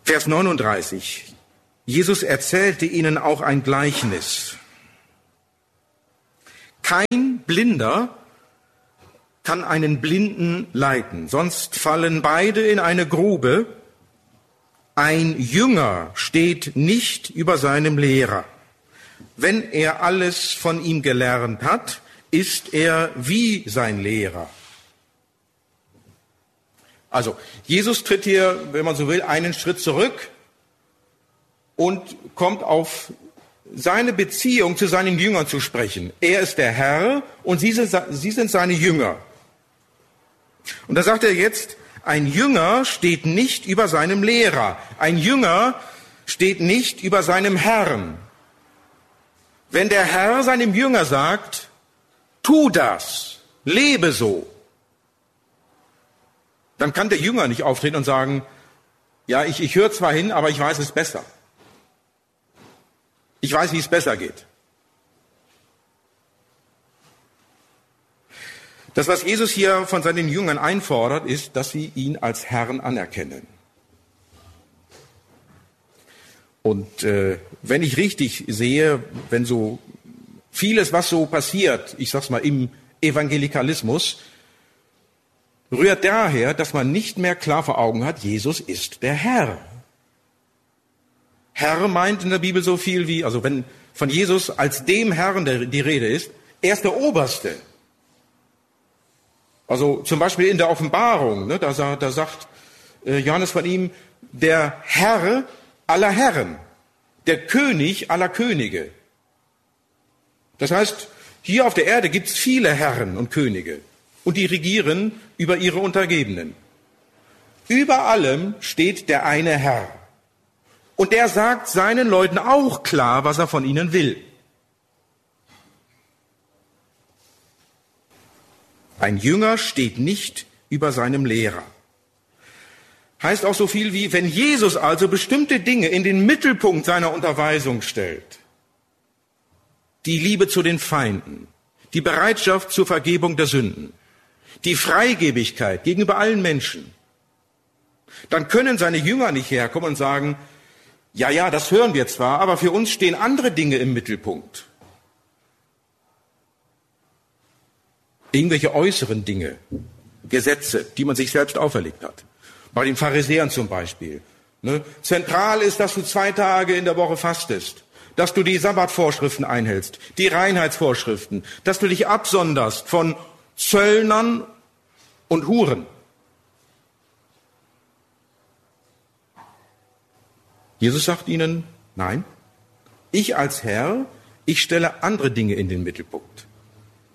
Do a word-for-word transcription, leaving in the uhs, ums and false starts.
Vers neununddreißig. Jesus erzählte ihnen auch ein Gleichnis. Kein Blinder kann einen Blinden leiten, sonst fallen beide in eine Grube. Ein Jünger steht nicht über seinem Lehrer. Wenn er alles von ihm gelernt hat, ist er wie sein Lehrer. Also, Jesus tritt hier, wenn man so will, einen Schritt zurück und kommt auf seine Beziehung zu seinen Jüngern zu sprechen. Er ist der Herr und sie sind, sie sind seine Jünger. Und da sagt er jetzt, ein Jünger steht nicht über seinem Lehrer. Ein Jünger steht nicht über seinem Herrn. Wenn der Herr seinem Jünger sagt, tu das, lebe so, dann kann der Jünger nicht auftreten und sagen, ja, ich, ich höre zwar hin, aber ich weiß es besser. Ich weiß, wie es besser geht. Das, was Jesus hier von seinen Jüngern einfordert, ist, dass sie ihn als Herrn anerkennen. Und äh, wenn ich richtig sehe, wenn so vieles, was so passiert, ich sag's mal im Evangelikalismus, rührt daher, dass man nicht mehr klar vor Augen hat, Jesus ist der Herr. Herr meint in der Bibel so viel wie, also wenn von Jesus als dem Herrn der, die Rede ist, er ist der Oberste. Also zum Beispiel in der Offenbarung, ne, da, da sagt äh, Johannes von ihm, der Herr aller Herren, der König aller Könige. Das heißt, hier auf der Erde gibt es viele Herren und Könige und die regieren über ihre Untergebenen. Über allem steht der eine Herr. Und der sagt seinen Leuten auch klar, was er von ihnen will. Ein Jünger steht nicht über seinem Lehrer. Heißt auch so viel wie, wenn Jesus also bestimmte Dinge in den Mittelpunkt seiner Unterweisung stellt, die Liebe zu den Feinden, die Bereitschaft zur Vergebung der Sünden, die Freigebigkeit gegenüber allen Menschen, dann können seine Jünger nicht herkommen und sagen, ja, ja, das hören wir zwar, aber für uns stehen andere Dinge im Mittelpunkt. Irgendwelche äußeren Dinge, Gesetze, die man sich selbst auferlegt hat. Bei den Pharisäern zum Beispiel. Ne? Zentral ist, dass du zwei Tage in der Woche fastest, dass du die Sabbatvorschriften einhältst, die Reinheitsvorschriften, dass du dich absonderst von Zöllnern und Huren. Jesus sagt ihnen, nein, ich als Herr, ich stelle andere Dinge in den Mittelpunkt.